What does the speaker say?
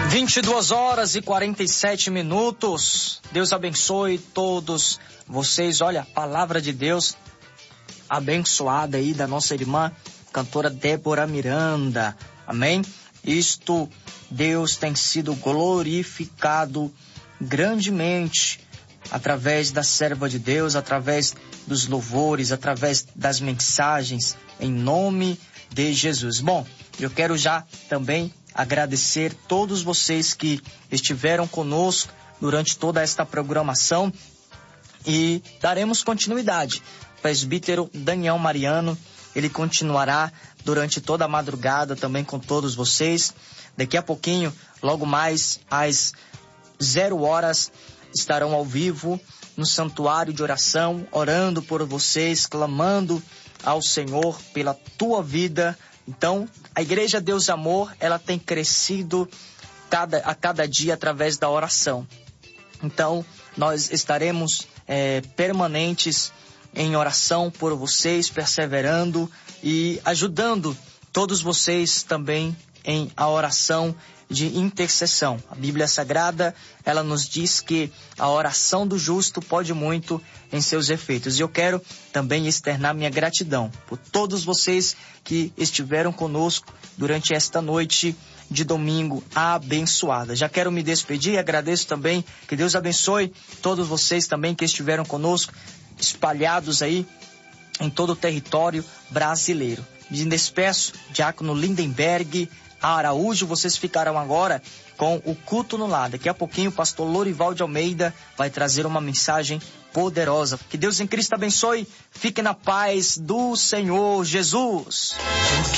22h47. Deus abençoe todos vocês. Olha, a palavra de Deus abençoada aí da nossa irmã cantora Débora Miranda. Amém? Deus tem sido glorificado grandemente através da serva de Deus, através dos louvores, através das mensagens, em nome de Jesus. Bom, eu quero já também agradecer todos vocês que estiveram conosco durante toda esta programação e daremos continuidade. O presbítero Daniel Mariano, ele continuará durante toda a madrugada também com todos vocês. Daqui a pouquinho, logo mais às 0h, estarão ao vivo no santuário de oração, orando por vocês, clamando ao Senhor pela tua vida. Então, a Igreja Deus Amor, ela tem crescido a cada dia através da oração. Então, nós estaremos permanentes em oração por vocês, perseverando e ajudando todos vocês também em a oração de intercessão. A Bíblia Sagrada, ela nos diz que a oração do justo pode muito em seus efeitos. E eu quero também externar minha gratidão por todos vocês que estiveram conosco durante esta noite de domingo abençoada. Já quero me despedir e agradeço também, que Deus abençoe todos vocês também que estiveram conosco, espalhados aí em todo o território brasileiro. Me despeço, Diácono Lindenberg Araújo, vocês ficarão agora com o culto no lar. Daqui a pouquinho o pastor Lorival de Almeida vai trazer uma mensagem poderosa. Que Deus em Cristo abençoe. Fique na paz do Senhor Jesus.